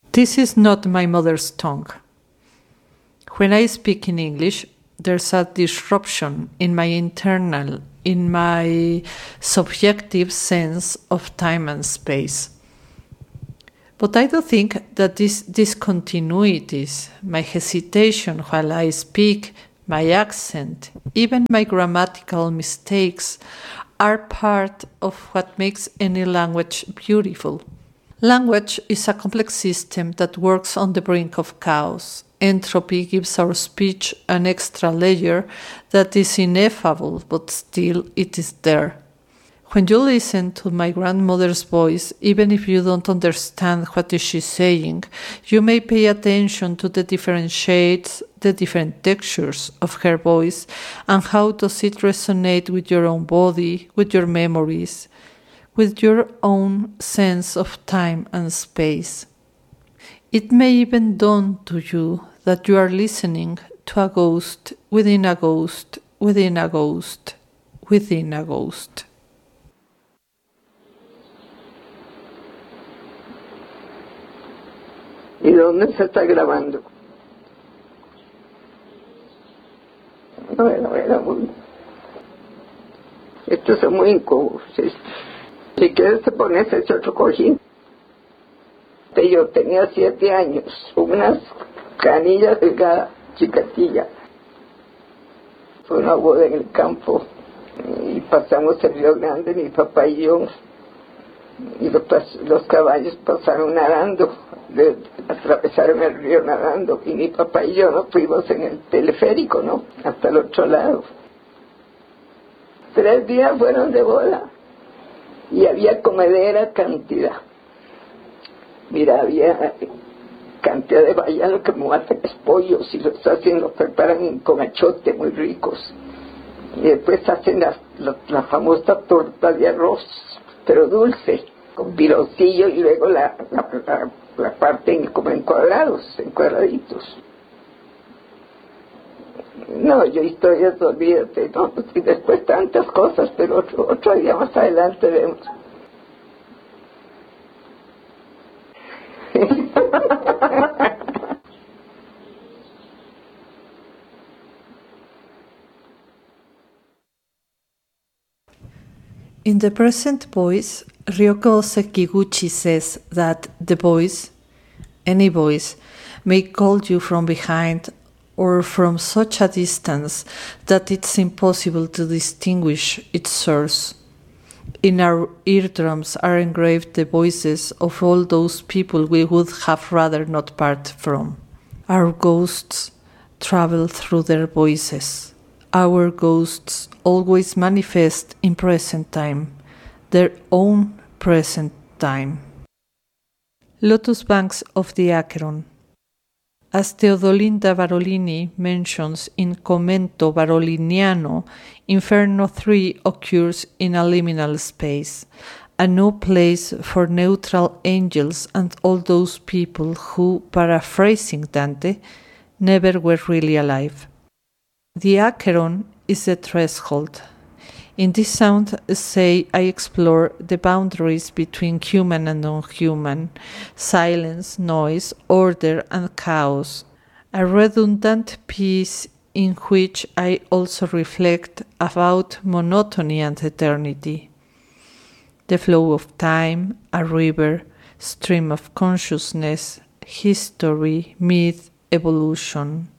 This is not my mother's tongue. When I speak in English, there's a disruption in my subjective sense of time and space. But I do think that these discontinuities, my hesitation while I speak, my accent, even my grammatical mistakes, are part of what makes any language beautiful. Language is a complex system that works on the brink of chaos. Entropy gives our speech an extra layer that is ineffable, but still it is there. When you listen to my grandmother's voice, even if you don't understand what is she saying, you may pay attention to the different shades, the different textures of her voice, and how does it resonate with your own body, with your memories, with your own sense of time and space. It may even dawn to you that you are listening to a ghost within a ghost within a ghost within a ghost. ¿Y dónde se está grabando? Bueno, era muy... Estos son muy incómodos. Si quieres te pones ese otro cojín. Yo tenía 7 años, unas canillas delgadas, chiquitilla. Fue una boda en el campo y pasamos el Río Grande, mi papá y yo, y los caballos pasaron nadando, atravesaron el río nadando, y mi papá y yo nos fuimos en el teleférico, ¿no? Hasta el otro lado. 3 días fueron de boda y había comedera cantidad. Mira, había cantidad de baianos que matan los pollos y los hacen, los preparan con achote muy ricos. Y después hacen la famosa torta de arroz, pero dulce, con piloncillo y luego la parten como en cuadraditos. No, yo historias, olvídate, no, y después tantas cosas, pero otro día más adelante vemos. In the present voice, Ryoko Sekiguchi says that the voice, any voice, may call you from behind or from such a distance that it's impossible to distinguish its source. In our eardrums are engraved the voices of all those people we would have rather not part from. Our ghosts travel through their voices. Our ghosts always manifest in present time, their own present time. Lotus Banks of the Acheron. As Teodolinda Barolini mentions in Commento Baroliniano, Inferno 3 occurs in a liminal space, a new place for neutral angels and all those people who, paraphrasing Dante, never were really alive. The Acheron is the threshold. In this sound essay, I explore the boundaries between human and non-human, silence, noise, order, and chaos, a redundant piece in which I also reflect about monotony and eternity. The flow of time, a river, stream of consciousness, history, myth, evolution.